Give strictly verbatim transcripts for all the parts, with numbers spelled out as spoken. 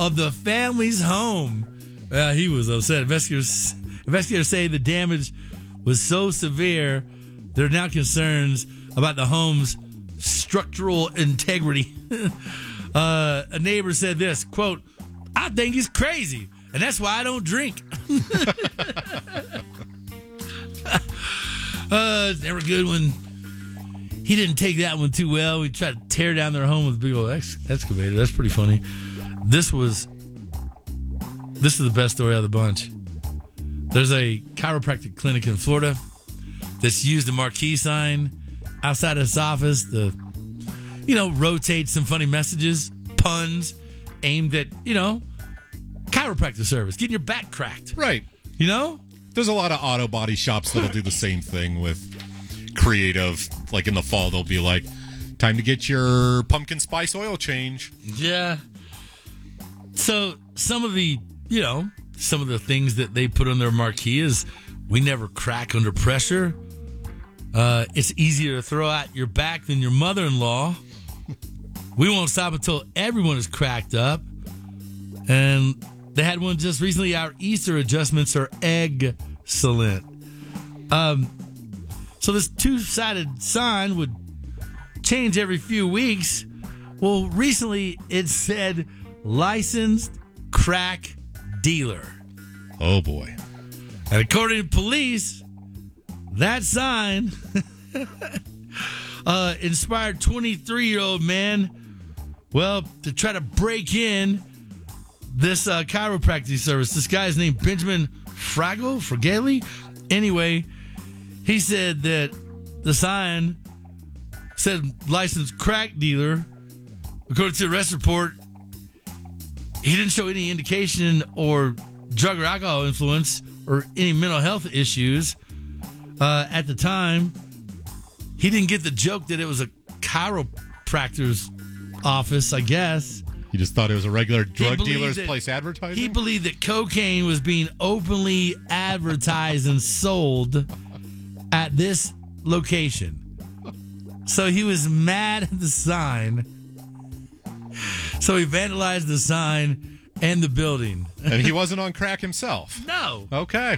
of the family's home. Uh, he was upset. Investigators, investigators say the damage was so severe, there are now concerns about the home's structural integrity. uh, a neighbor said this, quote, "I think he's crazy, and that's why I don't drink." uh, it's never good when he didn't take that one too well. He tried to tear down their home with a big old ex- excavator. That's pretty funny. This was, this is the best story out of the bunch. There's a chiropractic clinic in Florida that's used a marquee sign outside of its office to, you know, rotate some funny messages, puns aimed at, you know, chiropractic service, getting your back cracked. Right. You know? There's a lot of auto body shops that'll do the same thing with creative. Like in the fall, they'll be like, time to get your pumpkin spice oil change. Yeah. So some of the, you know, some of the things that they put on their marquee is, we never crack under pressure. Uh, it's easier to throw out your back than your mother-in-law. We won't stop until everyone is cracked up. And they had one just recently. Our Easter adjustments are excellent. Um, so this two-sided sign would change every few weeks. Well, recently it said licensed crack dealer. Oh, boy. And according to police, that sign uh, inspired twenty-three-year-old man, well, to try to break in this uh, chiropractic service. This guy's named Benjamin Fraggle, Fragale. Anyway, he said that the sign said licensed crack dealer. According to the arrest report, he didn't show any indication or drug or alcohol influence or any mental health issues. Uh, at the time, he didn't get the joke that it was a chiropractor's office, I guess. He just thought it was a regular drug dealer's that, place advertising? He believed that cocaine was being openly advertised and sold at this location. So he was mad at the sign. So he vandalized the sign and the building. And he wasn't on crack himself? No. Okay.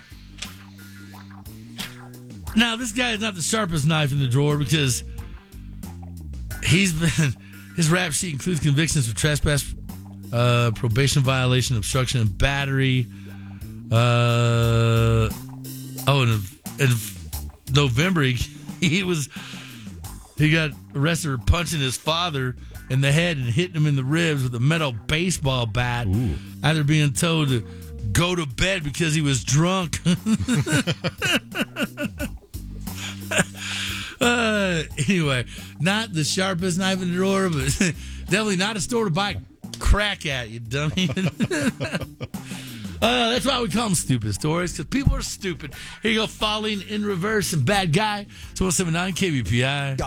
Now, this guy is not the sharpest knife in the drawer because he's been, his rap sheet includes convictions for trespass, uh, probation violation, obstruction, and battery. Uh, oh, and in, in November, he, he was he got arrested for punching his father in the head and hitting him in the ribs with a metal baseball bat. Ooh. After being told to go to bed because he was drunk. uh, anyway, not the sharpest knife in the drawer, but definitely not a store to buy crack at, you dummy. Uh, that's why we call them stupid stories, because people are stupid. Here you go, Falling in Reverse and Bad Guy. It's one seventy-nine K B P I.